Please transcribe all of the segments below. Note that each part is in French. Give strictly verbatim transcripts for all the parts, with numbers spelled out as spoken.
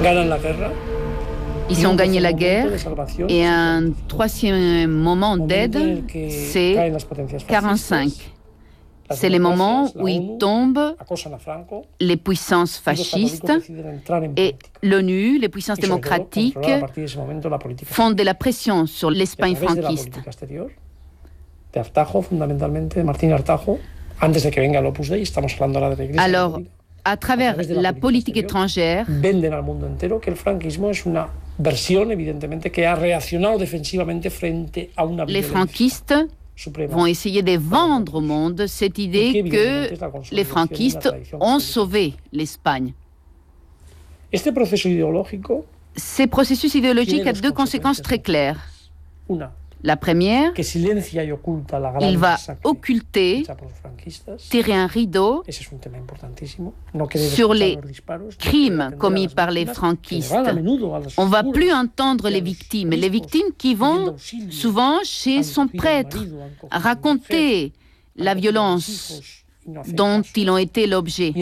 Ils ont gagné la guerre et un troisième moment d'aide, c'est quarante-cinq. C'est les moments où ils tombent les puissances fascistes et l'ONU, les puissances démocratiques, font de la pression sur l'Espagne franquiste. Alors, à travers la politique étrangère, les franquistes vont essayer de vendre au monde cette idée que les franquistes ont sauvé l'Espagne. Ces processus idéologiques ont deux conséquences très claires. La première, il va occulter, tirer un rideau sur les crimes commis par les franquistes. On ne va plus entendre les victimes, les victimes qui vont souvent chez son prêtre raconter la violence dont ils ont été l'objet.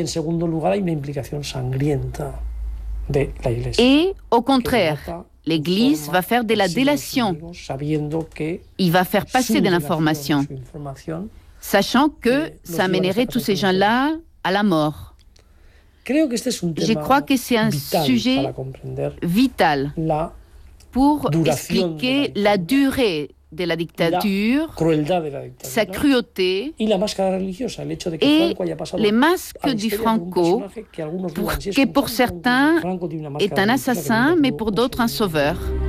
Et au contraire, l'Église va faire de la délation. Il va faire passer de l'information, sachant que ça mènerait tous ces gens-là à la mort. Je crois que c'est un sujet vital pour expliquer la durée de la dictature, sa cruauté et les masques du Franco, pour, que pour certains est un assassin, mais pour d'autres un sauveur.